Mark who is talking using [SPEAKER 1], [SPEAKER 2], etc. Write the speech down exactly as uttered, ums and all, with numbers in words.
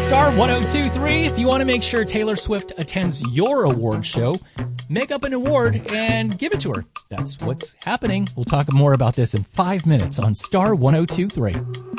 [SPEAKER 1] Star one oh two point three. If you want to make sure Taylor Swift attends your award show, make up an award and give it to her. That's what's happening. We'll talk more about this in five minutes on Star one oh two point three.